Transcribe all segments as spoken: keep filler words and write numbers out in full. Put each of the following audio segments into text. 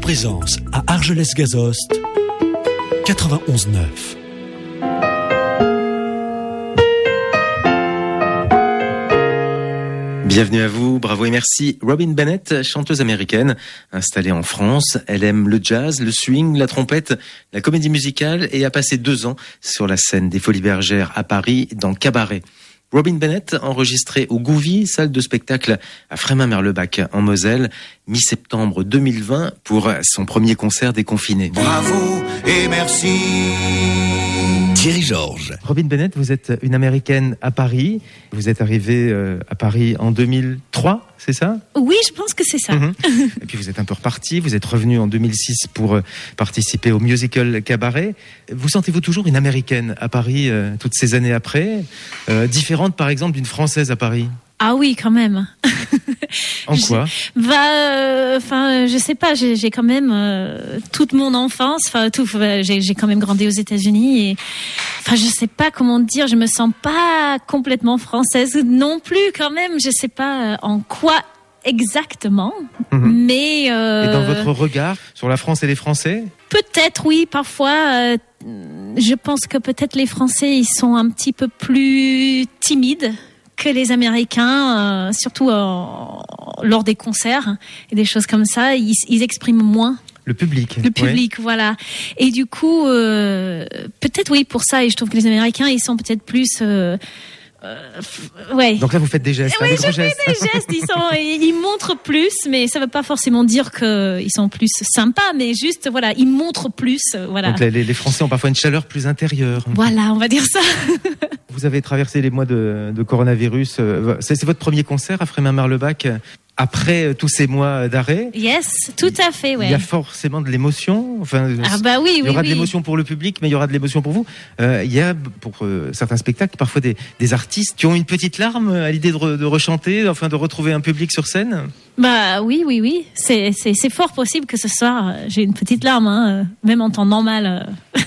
Présence à Argelès-Gazost, quatre-vingt-onze neuf. Bienvenue à vous, bravo et merci. Robin Bennett, chanteuse américaine, installée en France. Elle aime le jazz, le swing, la trompette, la comédie musicale et a passé deux ans sur la scène des Folies Bergères à Paris dans Cabaret. Robin Bennett, enregistrée au Gouvy, salle de spectacle à Frémin-Merlebach en Moselle, mi-septembre deux mille vingt pour son premier concert déconfiné. Bravo et merci. Thierry Georges. Robin Bennett, vous êtes une Américaine à Paris. Vous êtes arrivée euh, à Paris en deux mille trois, c'est ça ? Oui, je pense que c'est ça. Mmh. Et puis vous êtes un peu repartie. Vous êtes revenue en deux mille six pour euh, participer au musical Cabaret. Vous sentez-vous toujours une Américaine à Paris euh, toutes ces années après, euh, différente par exemple d'une Française à Paris ? Ah oui, quand même. En quoi ? Bah, enfin, euh, je sais pas. J'ai, j'ai quand même euh, toute mon enfance. Enfin, tout. J'ai, j'ai quand même grandi aux États-Unis et, enfin, je sais pas comment dire. Je me sens pas complètement française non plus. Quand même, je sais pas en quoi exactement. Mmh. Mais euh, et dans votre regard sur la France et les Français ? Peut-être, oui. Parfois, euh, je pense que peut-être les Français ils sont un petit peu plus timides que les Américains, euh, surtout euh, lors des concerts et des choses comme ça, ils, ils expriment moins. Le public. Le public, ouais. Voilà. Et du coup, euh, peut-être oui pour ça. Et je trouve que les Américains, ils sont peut-être plus. Euh, euh, ouais. Donc là, vous faites des gestes. Oui, hein, des je gros fais gestes. des gestes. Ils sont, ils montrent plus, mais ça ne veut pas forcément dire qu'ils sont plus sympas, mais juste, voilà, ils montrent plus, voilà. Donc les, les Français ont parfois une chaleur plus intérieure. Voilà, on va dire ça. Vous avez traversé les mois de, de coronavirus. C'est, c'est votre premier concert à Frémin-Merlebach après tous ces mois d'arrêt. Yes, tout à fait, ouais. Il y a forcément de l'émotion. Enfin, ah bah oui, il y aura oui, de l'émotion oui. pour le public, mais il y aura de l'émotion pour vous. Euh, il y a pour euh, certains spectacles parfois des, des artistes qui ont une petite larme à l'idée de, re, de rechanter, enfin de retrouver un public sur scène. Bah oui, oui, oui. C'est, c'est, c'est fort possible que ce soir j'ai une petite larme, hein, même en temps normal.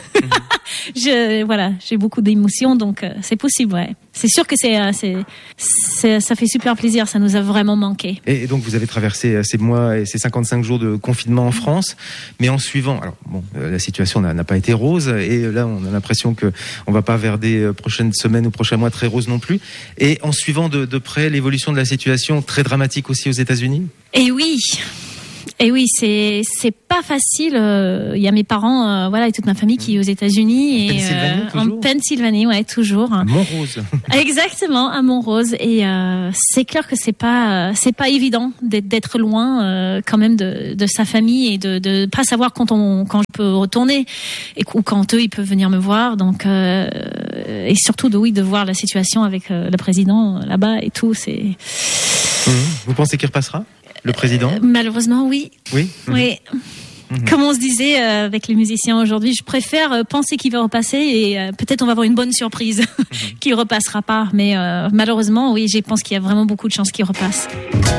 Je, voilà, j'ai beaucoup d'émotions, donc euh, c'est possible, ouais. C'est sûr que c'est, euh, c'est, c'est, ça fait super plaisir, ça nous a vraiment manqué. Et donc vous avez traversé ces mois et ces cinquante-cinq jours de confinement en France, mais en suivant, alors bon, euh, la situation n'a, n'a pas été rose, et là on a l'impression que on va pas vers des prochaines semaines ou prochains mois très roses non plus, et en suivant de, de près l'évolution de la situation très dramatique aussi aux États-Unis. Et oui. Et oui, c'est c'est pas facile. Il euh, y a mes parents, euh, voilà, et toute ma famille qui est aux États-Unis en et Pennsylvanie, euh, en Pennsylvanie, ouais, toujours. À Montrose. Exactement, à Montrose. Et euh, c'est clair que c'est pas c'est pas évident d'être, d'être loin euh, quand même de de sa famille et de de pas savoir quand on quand je peux retourner et ou quand eux ils peuvent venir me voir. Donc euh, et surtout de oui de voir la situation avec euh, le président là-bas et tout. C'est. Mmh. Vous pensez qu'il repassera? Le président ? euh, Malheureusement, oui. Oui. Oui. Mmh. Comme on se disait euh, avec les musiciens aujourd'hui, je préfère euh, penser qu'il va repasser et euh, peut-être on va avoir une bonne surprise mmh. qu'il repassera pas. Mais euh, malheureusement, oui, je pense qu'il y a vraiment beaucoup de chances qu'il repasse.